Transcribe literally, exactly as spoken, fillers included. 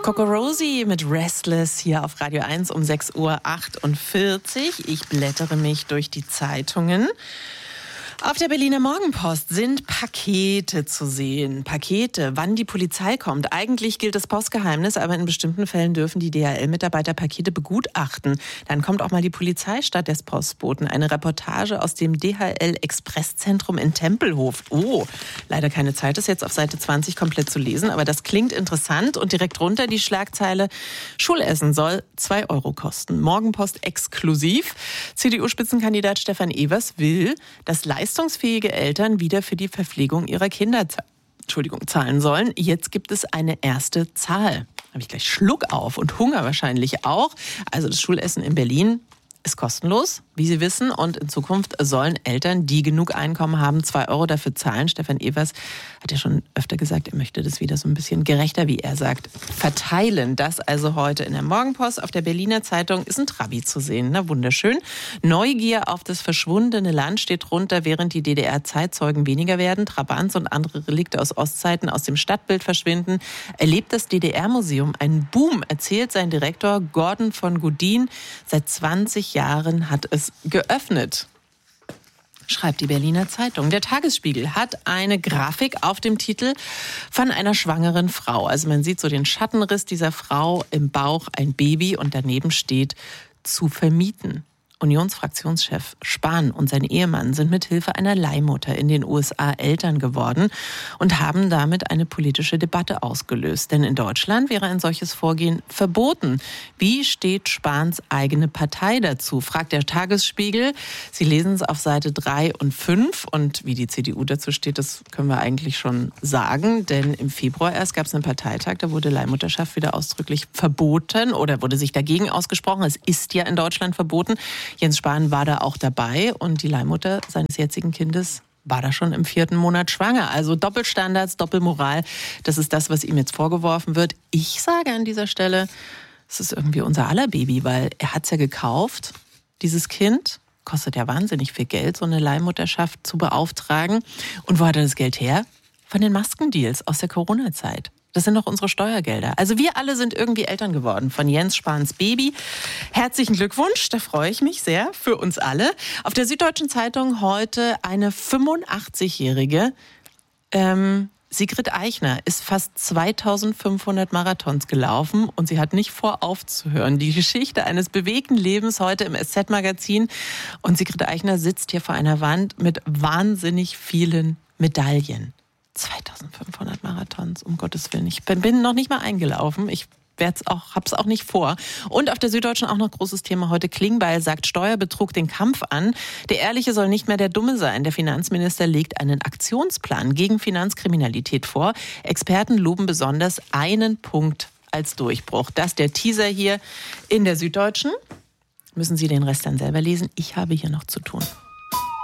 Coco Rosie mit Restless hier auf Radio eins um sechs Uhr achtundvierzig. Ich blättere mich durch die Zeitungen. Auf der Berliner Morgenpost sind Pakete zu sehen. Pakete, wann die Polizei kommt. Eigentlich gilt das Postgeheimnis, aber in bestimmten Fällen dürfen die D H L-Mitarbeiter Pakete begutachten. Dann kommt auch mal die Polizei statt des Postboten. Eine Reportage aus dem D H L-Expresszentrum in Tempelhof. Oh, leider keine Zeit, das jetzt auf Seite zwanzig komplett zu lesen, aber das klingt interessant. Und direkt runter die Schlagzeile: Schulessen soll zwei Euro kosten. Morgenpost exklusiv. C D U-Spitzenkandidat Stefan Evers will, dass leistungsfähige Eltern wieder für die Verpflegung ihrer Kinder z- Entschuldigung, zahlen sollen. Jetzt gibt es eine erste Zahl. Habe ich gleich Schluck auf und Hunger wahrscheinlich auch. Also das Schulessen in Berlin ist kostenlos, wie Sie wissen. Und in Zukunft sollen Eltern, die genug Einkommen haben, zwei Euro dafür zahlen. Stefan Evers hat ja schon öfter gesagt, er möchte das wieder so ein bisschen gerechter, wie er sagt, verteilen. Das also heute in der Morgenpost. Auf der Berliner Zeitung ist ein Trabi zu sehen. Na, wunderschön. Neugier auf das verschwundene Land steht drunter, während die D D R-Zeitzeugen weniger werden, Trabants und andere Relikte aus Ostzeiten aus dem Stadtbild verschwinden, erlebt das D D R-Museum einen Boom, erzählt sein Direktor Gordon von Gudin. Seit zwanzig Jahren hat es geöffnet, schreibt die Berliner Zeitung. Der Tagesspiegel hat eine Grafik auf dem Titel von einer schwangeren Frau. Also man sieht so den Schattenriss dieser Frau, im Bauch ein Baby und daneben steht zu vermieten. Unionsfraktionschef Spahn und sein Ehemann sind mit Hilfe einer Leihmutter in den U S A Eltern geworden und haben damit eine politische Debatte ausgelöst. Denn in Deutschland wäre ein solches Vorgehen verboten. Wie steht Spahns eigene Partei dazu, fragt der Tagesspiegel. Sie lesen es auf Seite drei und fünf. Und wie die C D U dazu steht, das können wir eigentlich schon sagen. Denn im Februar erst gab es einen Parteitag, da wurde Leihmutterschaft wieder ausdrücklich verboten oder wurde sich dagegen ausgesprochen. Es ist ja in Deutschland verboten. Jens Spahn war da auch dabei und die Leihmutter seines jetzigen Kindes war da schon im vierten Monat schwanger. Also Doppelstandards, Doppelmoral, das ist das, was ihm jetzt vorgeworfen wird. Ich sage an dieser Stelle, es ist irgendwie unser aller Baby, weil er hat es ja gekauft, dieses Kind. Kostet ja wahnsinnig viel Geld, so eine Leihmutterschaft zu beauftragen. Und wo hat er das Geld her? Von den Maskendeals aus der Corona-Zeit. Das sind doch unsere Steuergelder. Also wir alle sind irgendwie Eltern geworden von Jens Spahns Baby. Herzlichen Glückwunsch, da freue ich mich sehr für uns alle. Auf der Süddeutschen Zeitung heute eine fünfundachtzigjährige ähm, Sigrid Eichner ist fast zweitausendfünfhundert Marathons gelaufen und sie hat nicht vor aufzuhören. Die Geschichte eines bewegten Lebens heute im S Z-Magazin. Und Sigrid Eichner sitzt hier vor einer Wand mit wahnsinnig vielen Medaillen. zweitausendfünfhundert Marathons, um Gottes Willen. Ich bin, bin noch nicht mal eingelaufen. Ich werd's auch, hab's auch nicht vor. Und auf der Süddeutschen auch noch großes Thema heute. Klingbeil sagt Steuerbetrug den Kampf an. Der Ehrliche soll nicht mehr der Dumme sein. Der Finanzminister legt einen Aktionsplan gegen Finanzkriminalität vor. Experten loben besonders einen Punkt als Durchbruch. Das der Teaser hier in der Süddeutschen. Müssen Sie den Rest dann selber lesen. Ich habe hier noch zu tun.